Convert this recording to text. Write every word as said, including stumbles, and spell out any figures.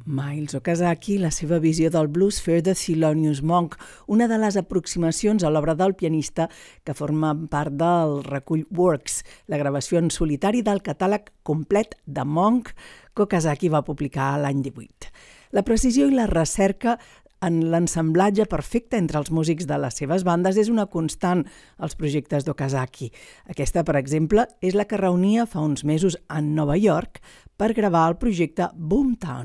Miles Okazaki, la seva visió del blues for the Thelonious Monk, una de les aproximacions a l'obra del pianista que forma part del recull Works, la gravació en solitari del catàleg complet de Monk que Okazaki va publicar l'any divuit. La precisió i la recerca en l'ensamblatge perfecte entre els músics de les seves bandes és una constant als projectes d'Okazaki. Aquesta, per exemple, és la que reunia fa uns mesos a Nova York per gravar el projecte Boomtown.